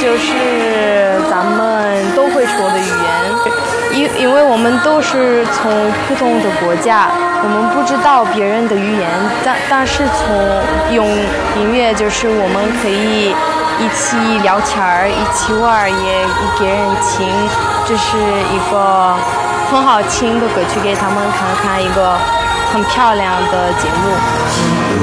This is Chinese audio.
就是咱们都会说的语言，因为我们都是从不同的国家，我们不知道别人的语言，但是用音乐，就是我们可以一起聊天儿，一起玩，也给人听，这是一个很好听的歌曲，给他们看看一个很漂亮的节目。